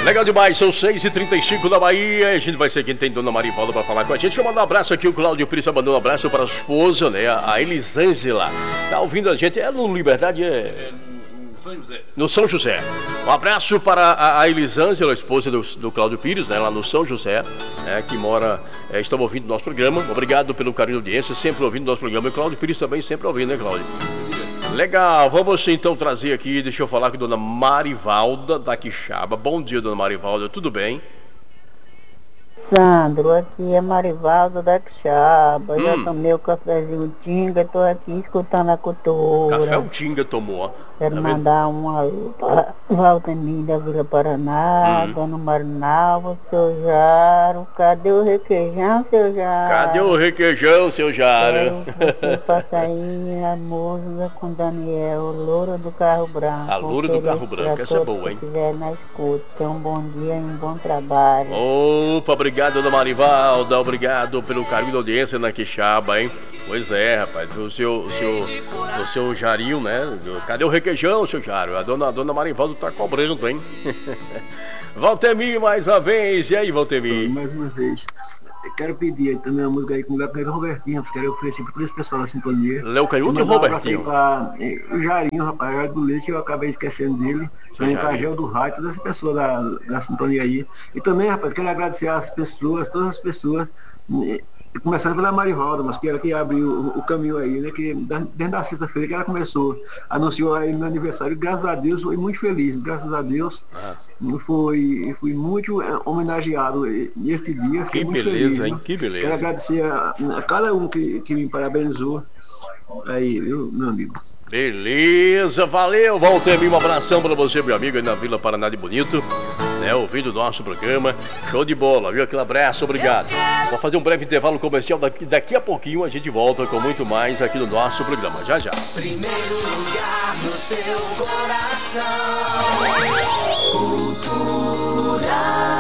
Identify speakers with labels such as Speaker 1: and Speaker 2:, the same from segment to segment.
Speaker 1: Legal demais, são 6h35 da Bahia. A gente vai ser quem tem Dona Marivalda para falar com a gente. Deixa eu mandar um abraço aqui, o Cláudio Pires mandou um abraço para a esposa, né? A Elisângela. Tá ouvindo a gente? É no Liberdade, no São José. Um abraço para a Elisângela, a esposa do Cláudio Pires, né? Lá no São José, né? Que mora, estão ouvindo nosso programa. Obrigado pelo carinho de audiência, sempre ouvindo nosso programa. E o Cláudio Pires também sempre ouvindo, né, Cláudio? Legal, vamos então trazer aqui, deixa eu falar com a Dona Marivalda da Quixaba. Bom dia, Dona Marivalda, tudo bem?
Speaker 2: Sandro, aqui é Marivalda da Quixaba. Já tomei o cafezinho Tinga, tô aqui escutando a cultura.
Speaker 1: Café o Tinga tomou, ó.
Speaker 2: Quero mandar um alô para Valtemir da Vila Paraná, Dona Marinalva, seu Jaro. Cadê o requeijão, seu Jaro?
Speaker 1: Cadê o requeijão, seu Jaro?
Speaker 2: Você passa aí a música com Daniel, Loura do Carro Branco.
Speaker 1: A Loura do Carro Branco, essa é boa, hein?
Speaker 2: Se estiver na escuta, tenha um bom dia e um bom trabalho.
Speaker 1: Opa, obrigado, Dona Marivalda, obrigado pelo carinho da audiência na Quixaba, hein? Pois é, rapaz, o seu Jarinho, né? Cadê o requeijão, seu Jário? A dona Marivalda tá cobrando, hein? Valtemir, mais uma vez. E aí, Valtemir?
Speaker 3: Mais uma vez. Eu quero pedir também uma música aí com o Léo Canhoto e o Robertinho. Vocês querem oferecer para esse pessoal da sintonia.
Speaker 1: Léo Canhoto e o Robertinho.
Speaker 3: O Jarinho, rapaz, Jarinho do Leite, eu acabei esquecendo dele. Também para Gel do Raio, todas as pessoas da sintonia aí. E também, rapaz, quero agradecer às pessoas, todas as pessoas. Começando pela Marivalda, mas que era que abriu o caminho aí, né? Que dentro da sexta-feira que ela começou, anunciou aí meu aniversário, graças a Deus, fui muito feliz, graças a Deus. Fui muito homenageado neste dia, fiquei muito
Speaker 1: beleza,
Speaker 3: feliz.
Speaker 1: Hein? Que beleza.
Speaker 3: Quero agradecer a cada um que me parabenizou aí, viu, meu amigo.
Speaker 1: Beleza, valeu, Valtemir, um abração para você, meu amigo, aí na Vila Paraná de Bonito, né, ouvindo o nosso programa, show de bola, viu, aquele abraço, obrigado. Vou fazer um breve intervalo comercial, daqui a pouquinho a gente volta com muito mais aqui no nosso programa, já já.
Speaker 4: Primeiro lugar no seu coração, Cultura.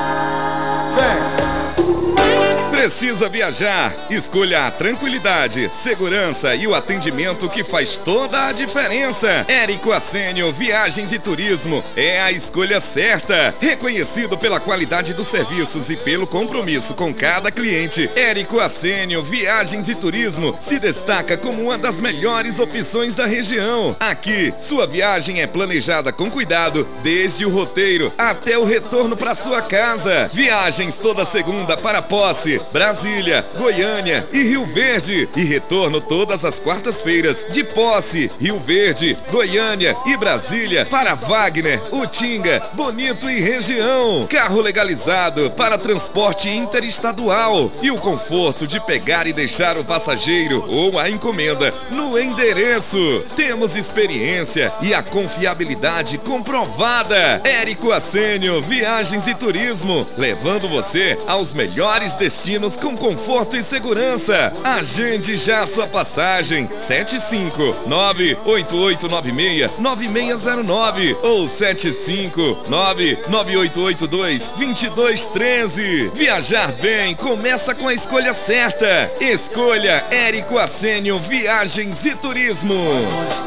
Speaker 5: Precisa viajar? Escolha a tranquilidade, segurança e o atendimento que faz toda a diferença. Érico Assênio Viagens e Turismo é a escolha certa. Reconhecido pela qualidade dos serviços e pelo compromisso com cada cliente, Érico Assênio Viagens e Turismo se destaca como uma das melhores opções da região. Aqui, sua viagem é planejada com cuidado, desde o roteiro até o retorno para sua casa. Viagens toda segunda para Posse, Brasília, Goiânia e Rio Verde. E retorno todas as quartas-feiras de Posse, Rio Verde, Goiânia e Brasília para Wagner, Utinga, Bonito e região. Carro legalizado para transporte interestadual. E o conforto de pegar e deixar o passageiro ou a encomenda no endereço. Temos experiência e a confiabilidade comprovada. Érico Assênio Viagens e Turismo, levando você aos melhores destinos com conforto e segurança. Agende já sua passagem. 759-8896-9609 ou 759-9882-2213. Viajar bem começa com a escolha certa. Escolha Érico Assênio Viagens e Turismo.